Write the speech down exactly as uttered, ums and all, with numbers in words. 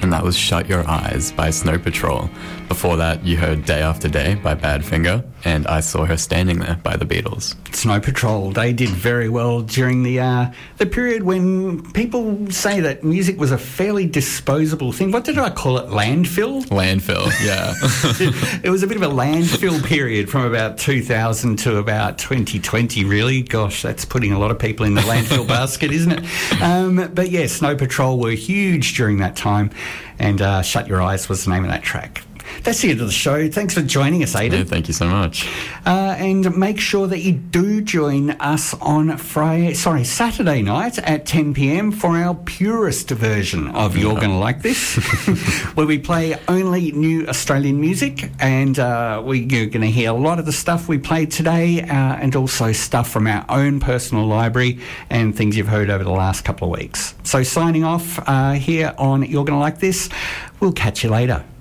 and that was Shut Your Eyes by Snow Patrol. Before that, you heard Day After Day by Badfinger, and I Saw Her Standing There by the Beatles. Snow Patrol, they did very well during the uh, the period when people say that music was a fairly disposable thing. What did I call it? Landfill? Landfill, yeah. It was a bit of a landfill period from about two thousand to about twenty twenty, really. Gosh, that's putting a lot of people in the landfill basket, isn't it? Um, but yeah, Snow Patrol were huge during that time, and uh, Shut Your Eyes was the name of that track. That's the end of the show. Thanks for joining us, Aidan. Yeah, thank you so much. Uh, and make sure that you do join us on Friday, sorry, Saturday night at ten p.m. for our purest version of You're Gonna Like This, where we play only new Australian music, and uh, we, you're going to hear a lot of the stuff we played today, uh, and also stuff from our own personal library and things you've heard over the last couple of weeks. So signing off uh, here on You're Gonna Like This. We'll catch you later.